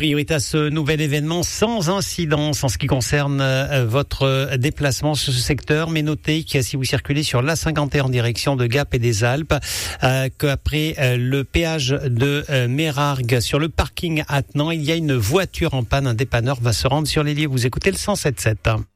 priorité à ce nouvel événement sans incidence en ce qui concerne votre déplacement sur ce secteur. Mais notez que si vous circulez sur l'A51 en direction de Gap et des Alpes, qu'après le péage de Mérargues sur le parking attenant, il y a une voiture en panne. Un dépanneur va se rendre sur les lieux. Vous écoutez le 107.7.